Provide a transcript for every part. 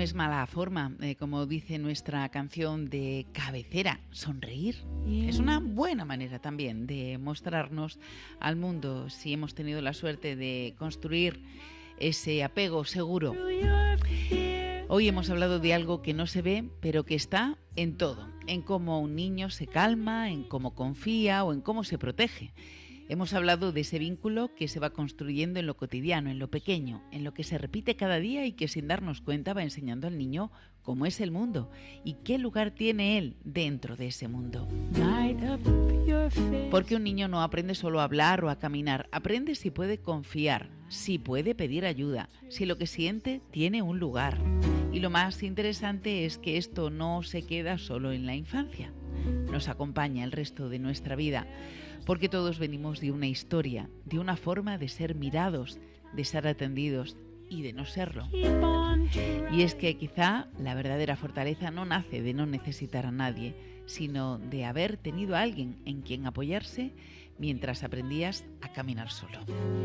es mala forma, como dice nuestra canción de cabecera, sonreír. Es una buena manera también de mostrarnos al mundo si hemos tenido la suerte de construir ese apego seguro. Hoy hemos hablado de algo que no se ve, pero que está en todo, en cómo un niño se calma, en cómo confía o en cómo se protege. Hemos hablado de ese vínculo que se va construyendo en lo cotidiano, en lo pequeño, en lo que se repite cada día y que sin darnos cuenta va enseñando al niño cómo es el mundo y qué lugar tiene él dentro de ese mundo. Porque un niño no aprende solo a hablar o a caminar, aprende si puede confiar, si puede pedir ayuda, si lo que siente tiene un lugar. Y lo más interesante es que esto no se queda solo en la infancia, nos acompaña el resto de nuestra vida, porque todos venimos de una historia, de una forma de ser mirados, de ser atendidos y de no serlo. Y es que quizá la verdadera fortaleza no nace de no necesitar a nadie, sino de haber tenido a alguien en quien apoyarse mientras aprendías a caminar solo.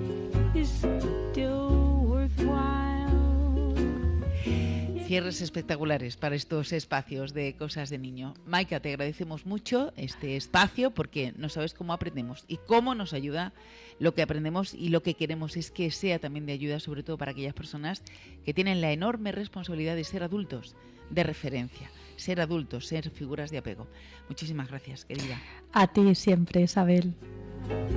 Cierres espectaculares para estos espacios de cosas de niño. Maika, te agradecemos mucho este espacio porque no sabes cómo aprendemos y cómo nos ayuda lo que aprendemos, y lo que queremos es que sea también de ayuda, sobre todo para aquellas personas que tienen la enorme responsabilidad de ser adultos de referencia, ser adultos, ser figuras de apego. Muchísimas gracias, querida. A ti siempre, Isabel.